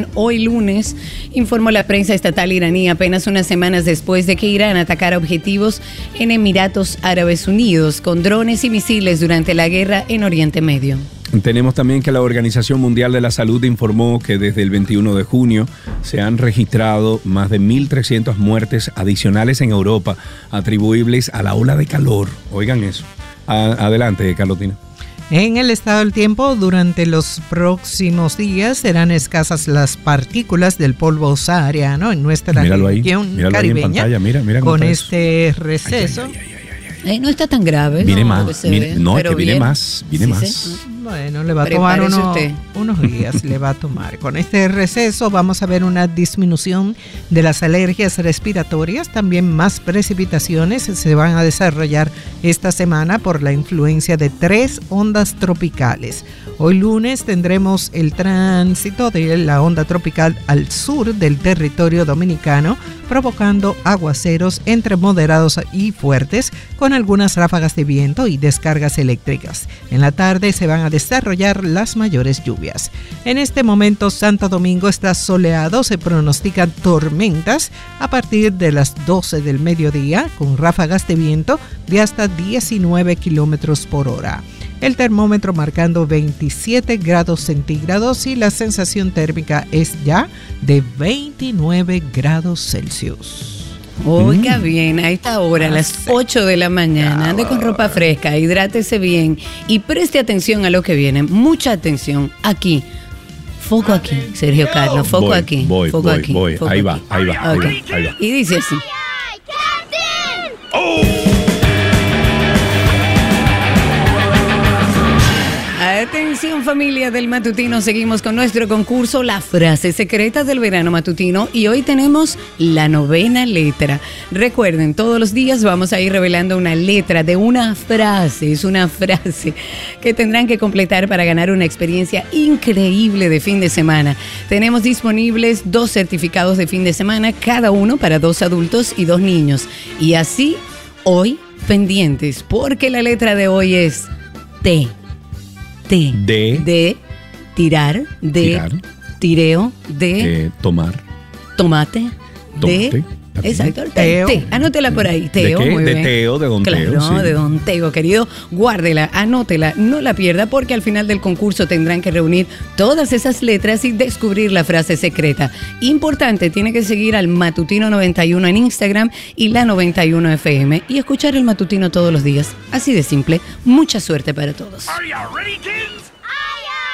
Irán hoy lunes, informó la prensa estatal iraní apenas unas semanas después de que Irán atacara objetivos en Emiratos Árabes Unidos con drones y misiles durante la guerra en Oriente Medio. Tenemos también que la Organización Mundial de la Salud informó que desde el 21 de junio se han registrado más de 1.300 muertes adicionales en Europa atribuibles a la ola de calor. Oigan eso. Adelante, Carlotina. En el estado del tiempo, durante los próximos días serán escasas las partículas del polvo sahariano en nuestra región caribeña. Ahí en pantalla. Mira con este receso. No está tan grave. Viene no, más. Viene más. Viene más. Sí. Bueno, le va a tomar unos días, le va a tomar. Con este receso vamos a ver una disminución de las alergias respiratorias, también más precipitaciones se van a desarrollar esta semana por la influencia de 3 ondas tropicales. Hoy lunes tendremos el tránsito de la onda tropical al sur del territorio dominicano, provocando aguaceros entre moderados y fuertes, con algunas ráfagas de viento y descargas eléctricas. En la tarde se van a desarrollar las mayores lluvias. En este momento Santo Domingo está soleado, se pronostican tormentas a partir de las 12 del mediodía, con ráfagas de viento de hasta 19 kilómetros por hora. El termómetro marcando 27 grados centígrados y la sensación térmica es ya de 29 grados Celsius. Oiga bien, a esta hora, a las 8 de la mañana, ande con ropa fresca, hidrátese bien y preste atención a lo que viene. Mucha atención aquí. Foco aquí, Sergio Carlos, foco aquí. Foco aquí. Ahí va. Y dice así. Atención familia del Matutino, seguimos con nuestro concurso La Frase Secreta del Verano Matutino y hoy tenemos la 9ª letra. Recuerden, todos los días vamos a ir revelando una letra de una frase, es una frase que tendrán que completar para ganar una experiencia increíble de fin de semana. Tenemos disponibles 2 certificados de fin de semana, cada uno para 2 adultos y 2 niños. Y así, hoy, pendientes, porque la letra de hoy es T. De tirar, tireo, de tomar, tomate, de exacto, Teo. Anótela por ahí, Teo. ¿De qué? Muy De bien. Teo, de Don Teo. Teo. No, de Don Teo, querido. Guárdela, anótela, no la pierda, porque al final del concurso tendrán que reunir todas esas letras y descubrir la frase secreta. Importante, tiene que seguir al Matutino 91 en Instagram y la 91 FM y escuchar el Matutino todos los días. Así de simple. Mucha suerte para todos. Are you ready, kids?